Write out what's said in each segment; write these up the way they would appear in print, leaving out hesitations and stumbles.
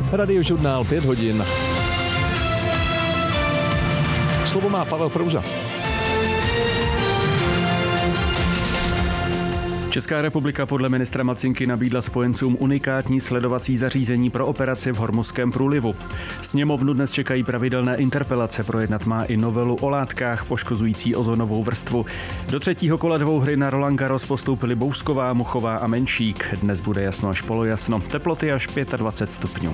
Radiožurnál 5 hodin. Slovo má Pavel Prouza. Česká republika podle ministra Macinky nabídla spojencům unikátní sledovací zařízení pro operaci v Hormuzském průlivu. Sněmovnu dnes čekají pravidelné interpelace, projednat má i novelu o látkách poškozující ozonovou vrstvu. Do třetího kola dvouhry na Roland Garros postoupili Bousková, Muchová a Menšík. Dnes bude jasno až polojasno, teploty až 25 stupňů.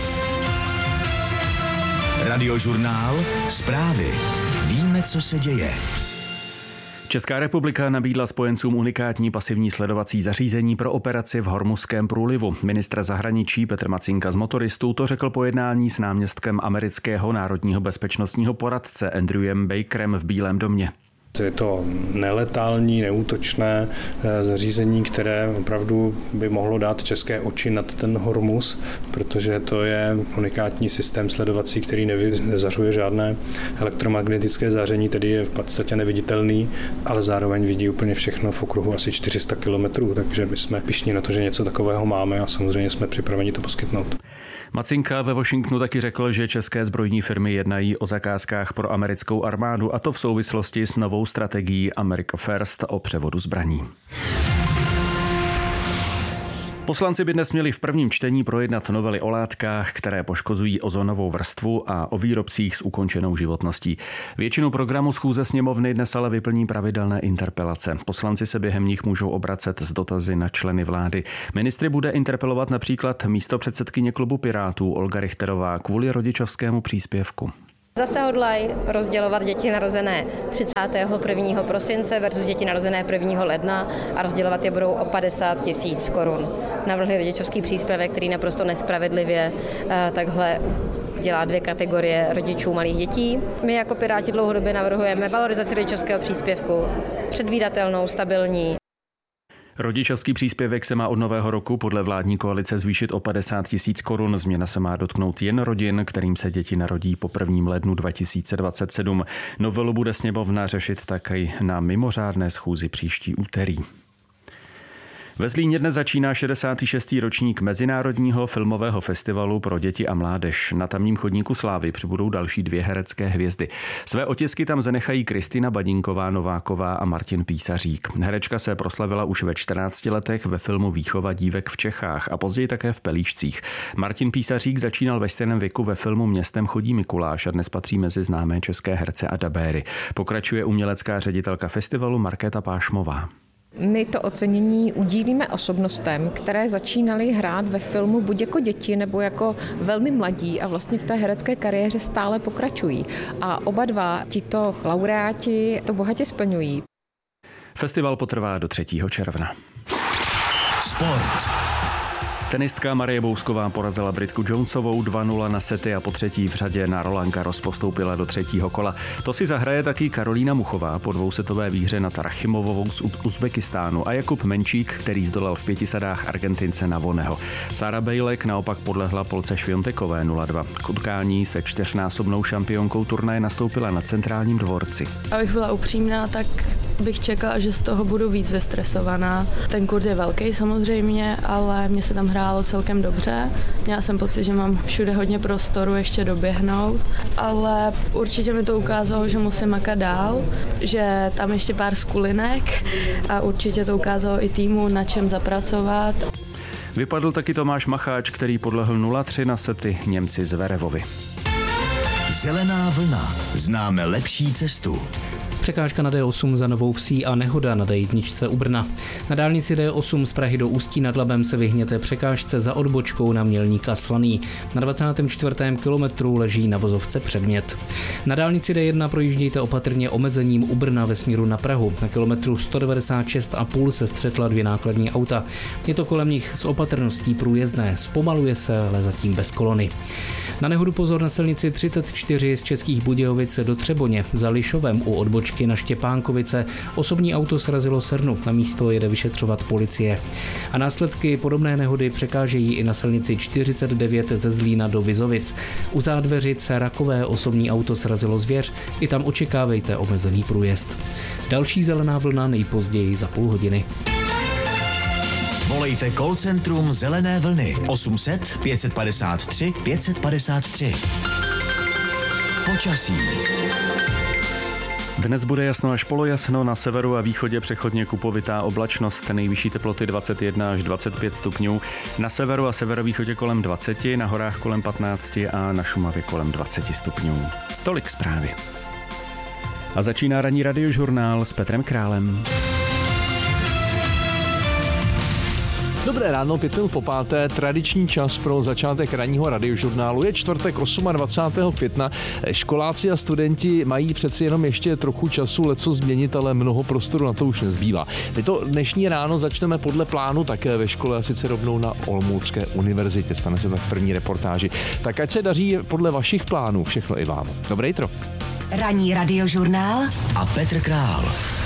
Radiožurnál, zprávy. Víme, co se děje. Česká republika nabídla spojencům unikátní pasivní sledovací zařízení pro operaci v Hormuzském průlivu. Ministr zahraničí Petr Macinka z Motoristů to řekl po jednání s náměstkem amerického národního bezpečnostního poradce Andrewem Bakerem v Bílém domě. Je to neletální, neútočné zařízení, které opravdu by mohlo dát české oči nad ten Hormuz, protože to je unikátní systém sledovací, který nezařuje žádné elektromagnetické záření, tedy je v podstatě neviditelný, ale zároveň vidí úplně všechno v okruhu asi 400 kilometrů, takže my jsme pyšní na to, že něco takového máme a samozřejmě jsme připraveni to poskytnout. Macinka ve Washingtonu taky řekl, že české zbrojní firmy jednají o zakázkách pro americkou armádu, a to v souvislosti s novou strategií America First o převodu zbraní. Poslanci by dnes měli v prvním čtení projednat novely o látkách, které poškozují ozonovou vrstvu, a o výrobcích s ukončenou životností. Většinu programu schůze sněmovny dnes ale vyplní pravidelné interpelace. Poslanci se během nich můžou obracet s dotazy na členy vlády. Ministry bude interpelovat například místopředsedkyně klubu Pirátů Olga Richterová kvůli rodičovskému příspěvku. Zase hodlají rozdělovat děti narozené 31. prosince versus děti narozené 1. ledna a rozdělovat je budou o 50 000 korun. Navrhli rodičovský příspěvek, který naprosto nespravedlivě takhle dělá dvě kategorie rodičů malých dětí. My jako Piráti dlouhodobě navrhujeme valorizaci rodičovského příspěvku, předvídatelnou, stabilní. Rodičovský příspěvek se má od nového roku podle vládní koalice zvýšit o 50 000 korun. Změna se má dotknout jen rodin, kterým se děti narodí po 1. lednu 2027. Novelu bude sněmovna řešit také na mimořádné schůzi příští úterý. Ve Zlíně dnes začíná 66. ročník Mezinárodního filmového festivalu pro děti a mládež. Na tamním chodníku slávy přibudou další 2 herecké hvězdy. Své otisky tam zanechají Kristýna Badinková Nováková a Martin Písařík. Herečka se proslavila už ve 14 letech ve filmu Výchova dívek v Čechách a později také v Pelíšcích. Martin Písařík začínal ve stejném věku ve filmu Městem chodí Mikuláš a dnes patří mezi známé české herce a dabéry. Pokračuje umělecká ředitelka festivalu Markéta Pášmová. My to ocenění udílíme osobnostem, které začínaly hrát ve filmu buď jako děti nebo jako velmi mladí a vlastně v té herecké kariéře stále pokračují. A oba dva tito laureáti to bohatě splňují. Festival potrvá do 3. června. Sport. Tenistka Marie Bousková porazila Britku Jonesovou 2-0 na sety a po třetí v řadě na Roland Garros postoupila do 3. kola. To si zahraje taky Karolína Muchová po dvousetové výhře nad Rachimovovou z Uzbekistánu a Jakub Menšík, který zdolal v 5 sadách Argentince Navoneho. Sára Bejlek naopak podlehla Polce Šviontekové 0-2. K utkání se 4násobnou šampionkou turnaje nastoupila na Centrálním dvorci. Abych byla upřímná, tak bych čekala, že z toho budu víc vystresovaná. Ten kurt je velký samozřejmě, ale mě se tam hrálo celkem dobře. Měla jsem pocit, že mám všude hodně prostoru ještě doběhnout, ale určitě mi to ukázalo, že musím makat dál, že tam ještě pár skulinek a určitě to ukázalo i týmu, na čem zapracovat. Vypadl taky Tomáš Macháč, který podlehl 0-3 na sety Němci Zverevovi. Zelená vlna. Známe lepší cestu. Překážka na D8 za Novou Vsí a nehoda na D1 u Brna. Na dálnici D8 z Prahy do Ústí nad Labem se vyhněte překážce za odbočkou na Mělníka Slaný. Na 24. kilometru leží na vozovce předmět. Na dálnici D1 projíždějte opatrně omezením u Brna ve směru na Prahu. Na kilometru 196,5 se střetla 2 nákladní auta. Je to kolem nich s opatrností průjezdné. Zpomaluje se, ale zatím bez kolony. Na nehodu pozor na silnici 34 z Českých Budějovic do Třeboně. Za Lišovem u odbočky na Štěpánkovice osobní auto srazilo srnu. Na místo jede vyšetřovat policie. A následky podobné nehody překážejí i na silnici 49 ze Zlína do Vizovic. U Zádveřic Rakové osobní auto srazilo zvěř. I tam očekávejte omezený průjezd. Další zelená vlna nejpozději za půl hodiny. Volejte call centrum Zelené vlny 800 553 553. Počasí. Dnes bude jasno až polojasno, na severu a východě přechodně kupovitá oblačnost, nejvyšší teploty 21 až 25 stupňů, na severu a severovýchodě kolem 20, na horách kolem 15 a na Šumavě kolem 20 stupňů. Tolik zprávy. A začíná ranní radiožurnál s Petrem Králem. Dobré ráno, 5 minut po 5. Tradiční čas pro začátek ranního radiožurnálu. Je čtvrtek 28. května. Školáci a studenti mají přeci jenom ještě trochu času leco změnit, ale mnoho prostoru na to už nezbývá. My to dnešní ráno začneme podle plánu také ve škole, a sice rovnou na Olomoucké univerzitě. Stane se tak v první reportáži. Tak ať se daří podle vašich plánů, všechno i vám. Dobré jitro. Ranní radiožurnál a Petr Král.